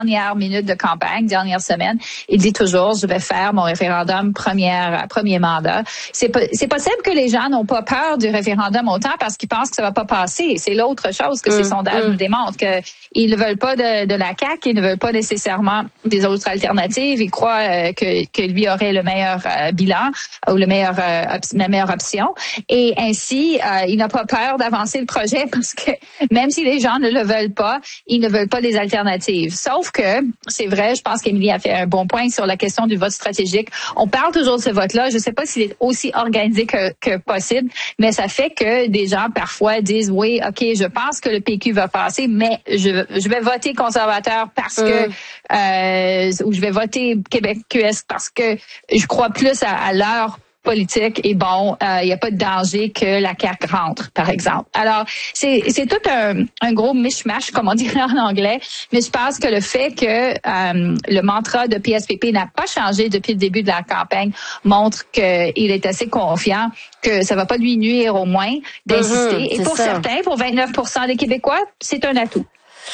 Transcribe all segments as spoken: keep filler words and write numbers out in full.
dernière minute de campagne, dernière semaine, il dit toujours, je vais faire mon référendum première, premier mandat. C'est, c'est possible que les gens n'ont pas peur du référendum autant parce qu'ils pensent que ça va pas passer. C'est l'autre chose que mmh, ces sondages mmh. nous démontrent, qu'ils ne veulent pas de, de la C A Q, ils ne veulent pas nécessairement des autres alternatives. Ils croient euh, que, que lui aurait le meilleur euh, bilan ou le meilleur, euh, op- la meilleure option. Et ainsi, euh, il n'a pas peur d'avancer le projet parce que même si les gens ne le veulent pas, ils ne veulent pas des alternatives. Sauf que, c'est vrai, je pense qu'Émilie a fait un bon point sur la question du vote stratégique. On parle toujours de ce vote-là. Je ne sais pas s'il est aussi organisé que, que possible, mais ça fait que des gens parfois disent, oui, OK, je pense que le P Q va passer, mais je, je vais voter conservateur parce que, euh, ou je vais voter Québec Q S parce que je crois plus à, à leur politique et bon, il euh, n'y a pas de danger que la C A Q rentre, par exemple. Alors, c'est c'est tout un, un gros mishmash, comme on dirait en anglais, mais je pense que le fait que euh, le mantra de P S P P n'a pas changé depuis le début de la campagne montre qu'il est assez confiant que ça va pas lui nuire au moins d'insister. Mmh, et pour ça. certains, pour vingt-neuf pour cent des Québécois, c'est un atout.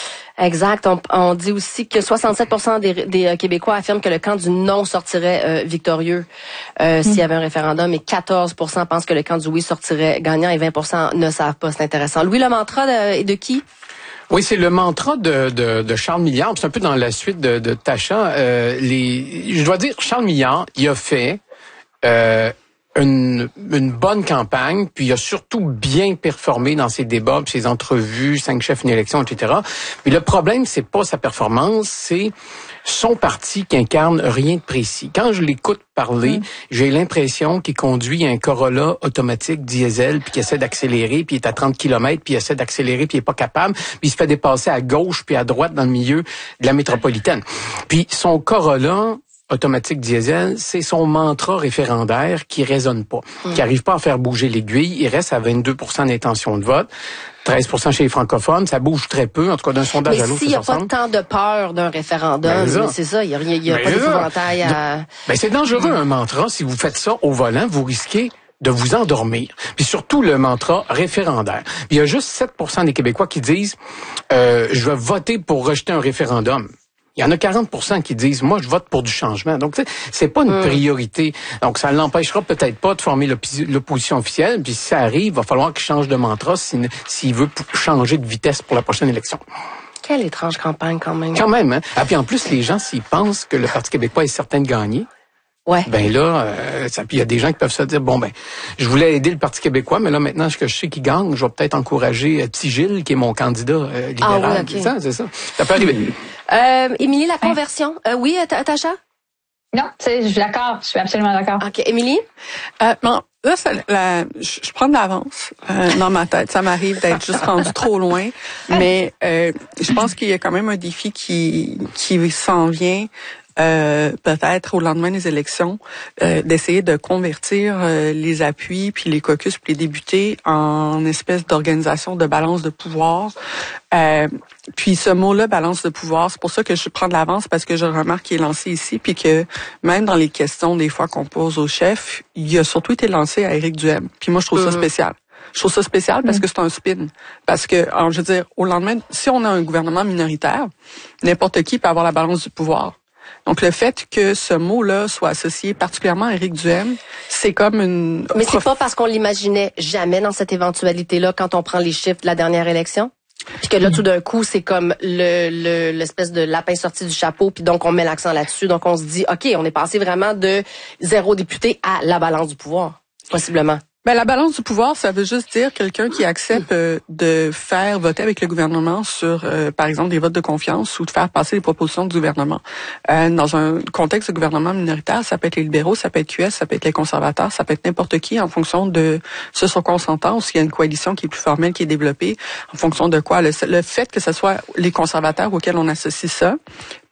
Exact. On, on dit aussi que soixante-sept pour cent des, des euh, Québécois affirment que le camp du non sortirait euh, victorieux euh, mmh. s'il y avait un référendum, et quatorze pour cent pensent que le camp du oui sortirait gagnant et vingt pour cent ne savent pas. C'est intéressant. Louis, le mantra de, de qui? Oui, c'est le mantra de, de, de Charles Milliard. C'est un peu dans la suite de, de Tacha. Euh, les, je dois dire, Charles Milliard, il a fait euh, Une, une bonne campagne, puis il a surtout bien performé dans ses débats, puis ses entrevues, cinq chefs, une élection, et cetera. Mais le problème, c'est pas sa performance, c'est son parti qui incarne rien de précis. Quand je l'écoute parler, mmh. j'ai l'impression qu'il conduit un Corolla automatique diesel, puis qu'il essaie d'accélérer, puis il est à trente kilomètres, puis il essaie d'accélérer, puis il est pas capable, puis il se fait dépasser à gauche, puis à droite dans le milieu de la métropolitaine. Puis son Corolla automatique diesel, c'est son mantra référendaire qui résonne pas, mmh. qui arrive pas à faire bouger l'aiguille. Il reste à vingt-deux pour cent d'intention de vote, treize pour cent chez les francophones. Ça bouge très peu, en tout cas d'un sondage mais à l'autre. Mais s'il n'y a pas tant de peur d'un référedum, ben, c'est ça, il n'y a, y a ben, pas d'épouvantail à... Ben, c'est dangereux, un mantra. Si vous faites ça au volant, vous risquez de vous endormir. Puis surtout le mantra référendaire. Puis il y a juste sept pour cent des Québécois qui disent euh, « je vais voter pour rejeter un référendum ». Il y en a quarante pour cent qui disent, moi, je vote pour du changement. Donc, tu sais, c'est pas une priorité. Donc, ça l'empêchera peut-être pas de former l'opposition officielle. Puis, si ça arrive, il va falloir qu'il change de mantra s'il, s'il veut changer de vitesse pour la prochaine élection. Quelle étrange campagne, quand même. Quand même, hein. Ah, puis en plus, les gens, s'ils pensent que le Parti québécois est certain de gagner, ouais. ben là, euh, ça, puis il y a des gens qui peuvent se dire, bon, ben, je voulais aider le Parti québécois, mais là, maintenant que je sais qu'il gagne, je vais peut-être encourager euh, Petit Gilles, qui est mon candidat euh, libéral. Ah, oui, okay. C'est ça, c'est ça. Ça peut arriver. Euh, Émilie, la conversion. Euh, oui, Tacha? Non, je suis d'accord. Je suis absolument d'accord. OK. Émilie? Euh, bon, là, ça, la, je, je prends de l'avance euh, dans ma tête. Ça m'arrive d'être juste rendu trop loin. Mais euh, je pense qu'il y a quand même un défi qui, qui s'en vient. Euh, peut-être au lendemain des élections, euh, d'essayer de convertir euh, les appuis, puis les caucus, puis les députés en espèce d'organisation de balance de pouvoir. Euh, puis ce mot-là, balance de pouvoir, c'est pour ça que je prends de l'avance, parce que je remarque qu'il est lancé ici, puis que même dans les questions des fois qu'on pose au chef, il a surtout été lancé à Éric Duhem. Puis moi, je trouve mmh. ça spécial. Je trouve ça spécial parce mmh. que c'est un spin. Parce que, alors, je veux dire, au lendemain, si on a un gouvernement minoritaire, n'importe qui peut avoir la balance du pouvoir. Donc, le fait que ce mot-là soit associé particulièrement à Éric Duhem, c'est comme une... Mais c'est pas parce qu'on l'imaginait jamais dans cette éventualité-là quand on prend les chiffres de la dernière élection? Puis que là, tout d'un coup, c'est comme le, le l'espèce de lapin sorti du chapeau, puis donc on met l'accent là-dessus. Donc, on se dit, OK, on est passé vraiment de zéro député à la balance du pouvoir, possiblement. Ben, la balance du pouvoir, ça veut juste dire quelqu'un qui accepte euh, de faire voter avec le gouvernement sur, euh, par exemple, des votes de confiance ou de faire passer les propositions du gouvernement. Euh, dans un contexte de gouvernement minoritaire, ça peut être les libéraux, ça peut être Q S, ça peut être les conservateurs, ça peut être n'importe qui en fonction de ce sur quoi on s'entend, ou s'il y a une coalition qui est plus formelle, qui est développée, en fonction de quoi. Le, le fait que ce soit les conservateurs auxquels on associe ça,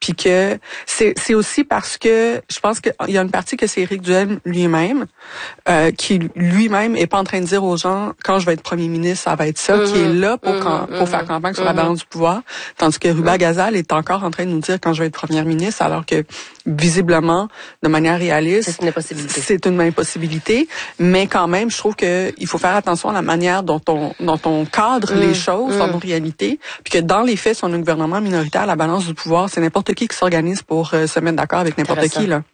puis que c'est c'est aussi parce que je pense qu'il y a une partie que c'est Éric Duhem lui-même euh, qui lui-même est pas en train de dire aux gens quand je vais être premier ministre ça va être ça, mmh, qui est là pour mmh, camp, pour mmh, faire campagne mmh. sur la balance du pouvoir, tandis que Ruba mmh. Gazal est encore en train de nous dire quand je vais être première ministre, alors que visiblement de manière réaliste c'est une impossibilité. C'est une impossibilité, mais quand même je trouve que il faut faire attention à la manière dont on dont on cadre mmh. les choses mmh. dans nos réalités, puis que dans les faits, si on a un gouvernement minoritaire, la balance du pouvoir, c'est n'importe qui qui s'organise pour euh, se mettre d'accord avec n'importe qui, là.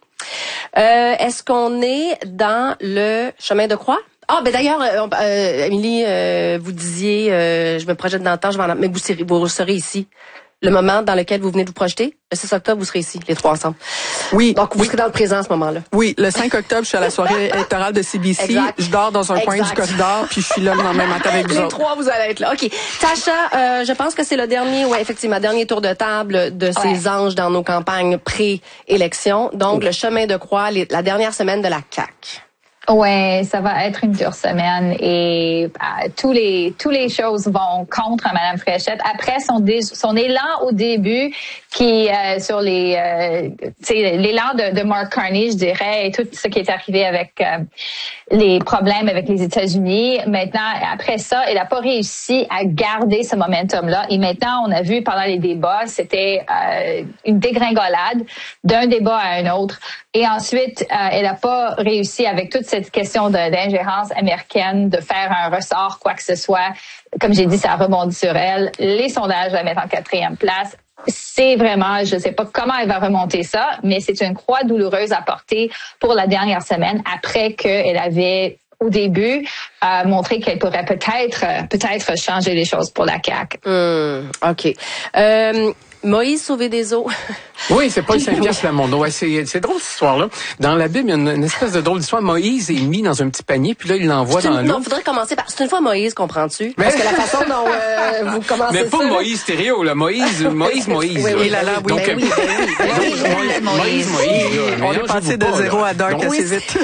Euh, est-ce qu'on est dans le chemin de croix? Ah, ben d'ailleurs, euh, euh, Émilie, euh, vous disiez, euh, je me projette dans le temps, je vais en... mais vous serez, vous serez ici. Le moment dans lequel vous venez de vous projeter, le six octobre, vous serez ici, les trois ensemble. Oui. Donc, vous oui. serez dans le présent à ce moment-là. Oui, le cinq octobre, je suis à la soirée électorale de C B C. Exact. Je dors dans un exact. coin du corridor, puis je suis là le lendemain matin avec vous Les autres. trois, vous allez être là. OK. Tacha, euh, je pense que c'est le dernier, ouais, effectivement, dernier tour de table de ces ouais. anges dans nos campagnes pré-élection. Donc, oh. le chemin de croix, les, la dernière semaine de la C A Q. Ouais, ça va être une dure semaine et euh, tous les tous les choses vont contre Mme Fréchette. Après son dé, son élan au début, qui euh, sur les euh, l'élan de, de Mark Carney, je dirais, et tout ce qui est arrivé avec euh, les problèmes avec les États-Unis. Maintenant, après ça, elle n'a pas réussi à garder ce momentum-là. Et maintenant, on a vu pendant les débats, c'était euh, une dégringolade d'un débat à un autre. Et ensuite, euh, elle n'a pas réussi avec toute cette question de, d'ingérence américaine de faire un ressort, quoi que ce soit. Comme j'ai dit, ça rebondit sur elle. Les sondages la mettent en quatrième place. C'est vraiment, je ne sais pas comment elle va remonter ça, mais c'est une croix douloureuse à porter pour la dernière semaine après qu'elle avait au début euh, montré qu'elle pourrait peut-être peut-être changer les choses pour la C A Q. Mmh, OK. Euh, Moïse sauvé des eaux. Oui, c'est Paul Saint-Pierre Plamondon. Ouais, c'est, c'est drôle cette histoire-là. Dans la Bible, il y a une, une espèce de drôle d'histoire. Moïse est mis dans un petit panier, puis là, il l'envoie c'est dans une, l'eau. Non, il faudrait commencer par... C'est une fois Moïse, comprends-tu? Mais... Parce que la façon dont euh, vous commencez Mais pas ça, Moïse stéréo, là. Moïse, Moïse, Moïse. Oui, oui, là, là, oui. Donc, ben oui, ben oui, ben oui, Moïse, Moïse, Moïse. Là, on est passé de zéro à dark assez vite.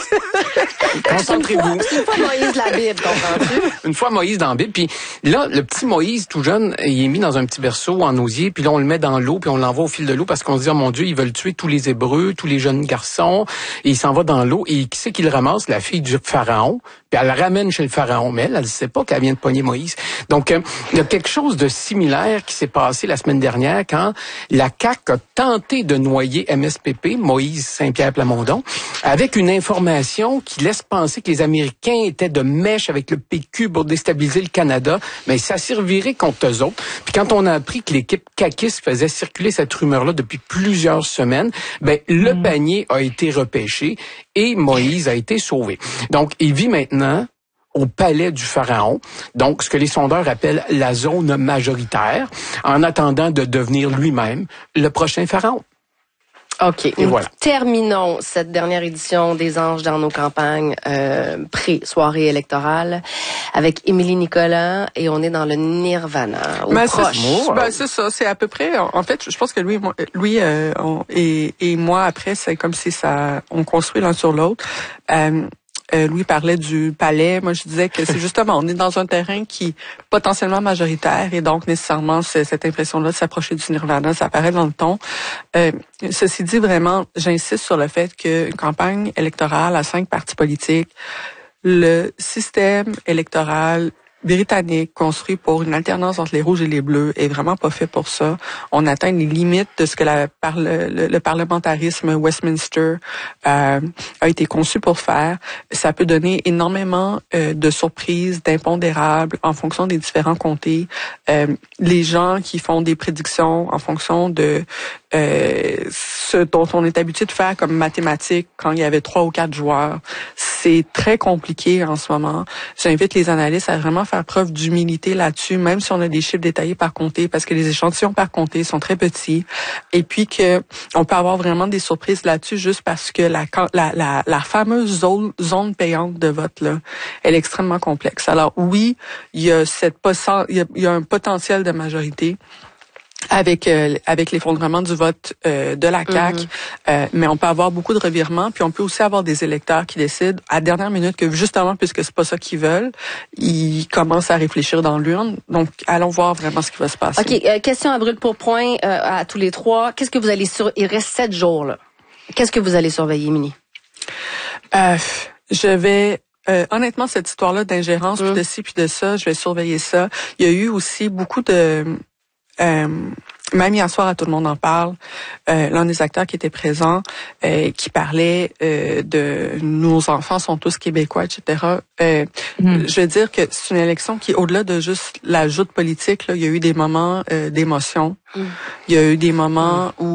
Concentrez-vous. C'est une fois Moïse de la Bible, comprends-tu? Une fois Moïse dans la Bible. Puis là, le petit Moïse, tout jeune, il est mis dans un petit berceau en osier, puis là, on le met dans l'eau, puis on l'envoie au fil de l'eau parce qu'on se dit, oh mon Dieu, ils veulent tuer tous les Hébreux, tous les jeunes garçons. Et il s'en va dans l'eau. Et qui c'est qui le ramasse? La fille du pharaon. Puis elle le ramène chez le pharaon. Mais elle, elle ne sait pas qu'elle vient de pogner Moïse. Donc, euh, il y a quelque chose de similaire qui s'est passé la semaine dernière quand la C A Q a tenté de noyer M S P P, Moïse Saint-Pierre Plamondon, avec une information qui laisse penser que les Américains étaient de mèche avec le P Q pour déstabiliser le Canada. Mais ça servirait contre eux autres. Puis quand on a appris que l'équipe caquiste faisait circuler cette rumeur-là depuis plusieurs semaines, ben le mmh. panier a été repêché et Moïse a été sauvé. Donc, il vit maintenant au palais du pharaon, donc ce que les sondeurs appellent la zone majoritaire, en attendant de devenir lui-même le prochain pharaon. OK. Et voilà. Terminons cette dernière édition des Anges dans nos campagnes euh, pré-soirée électorale avec Émilie Nicolas et on est dans le nirvana. Au ben, proche. C'est, ben, c'est ça. C'est à peu près. En fait, je pense que lui, moi, lui euh, on, et, et moi après, c'est comme si ça, on construit l'un sur l'autre. Euh, Euh, Louis parlait du palais. Moi, je disais que c'est justement, on est dans un terrain qui est potentiellement majoritaire et donc nécessairement cette impression-là de s'approcher du nirvana, ça apparaît dans le ton. Euh, ceci dit, vraiment, j'insiste sur le fait qu'une campagne électorale à cinq partis politiques, le système électoral britannique construit pour une alternance entre les rouges et les bleus est vraiment pas fait pour ça. On atteint les limites de ce que la, par le, le, le parlementarisme Westminster euh, a été conçu pour faire. Ça peut donner énormément euh, de surprises, d'impondérables en fonction des différents comtés. Euh, les gens qui font des prédictions en fonction de euh, ce dont on est habitué de faire comme mathématiques quand il y avait trois ou quatre joueurs, c'est très compliqué en ce moment. J'invite les analystes à vraiment faire preuve d'humilité là-dessus, même si on a des chiffres détaillés par comté, parce que les échantillons par comté sont très petits, et puis que on peut avoir vraiment des surprises là-dessus juste parce que la la la, la fameuse zone, zone payante de vote là, elle est extrêmement complexe. Alors oui, il y a cette il y a, il y a un potentiel de majorité. avec euh, avec l'effondrement du vote euh, de la C A Q, mm-hmm. euh, mais on peut avoir beaucoup de revirements, puis on peut aussi avoir des électeurs qui décident à dernière minute que justement, puisque c'est pas ça qu'ils veulent, ils commencent à réfléchir dans l'urne. Donc, allons voir vraiment ce qui va se passer. OK, euh, question à brûle pour point euh, à tous les trois. Qu'est-ce que vous allez sur... Il reste sept jours, là. Qu'est-ce que vous allez surveiller, Mini? Euh, je vais... Euh, honnêtement, cette histoire-là d'ingérence, mm. puis de ci, puis de ça, je vais surveiller ça. Il y a eu aussi beaucoup de... Euh, même hier soir, à Tout le monde en parle, euh, l'un des acteurs qui était présent, euh, qui parlait euh, de nos enfants sont tous québécois, et cetera. Euh, mm. Je veux dire que c'est une élection qui, au-delà de juste la joute politique, là, il y a eu des moments euh, d'émotion. Mm. Il y a eu des moments mm. où